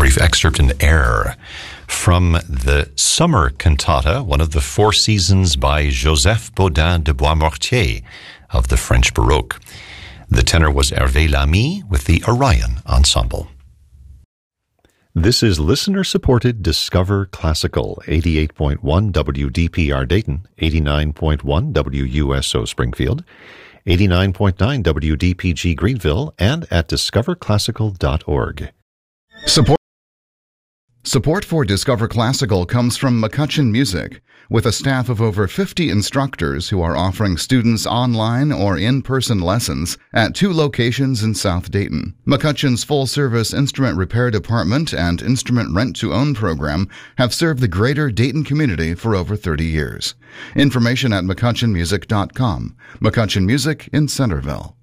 brief excerpt in Air from the Summer Cantata, one of the Four Seasons by Joseph Bodin de Boismortier of the French Baroque. The tenor was Hervé Lamy with the Orion Ensemble. This is listener-supported Discover Classical, 88.1 WDPR Dayton, 89.1 WUSO Springfield, 89.9 WDPG Greenville, and at discoverclassical.org. Support for Discover Classical comes from McCutcheon Music, with a staff of over 50 instructors who are offering students online or in-person lessons at 2 locations in South Dayton. McCutcheon's full-service instrument repair department and instrument rent-to-own program have served the greater Dayton community for over 30 years. Information at mccutcheonmusic.com. McCutcheon Music in Centerville.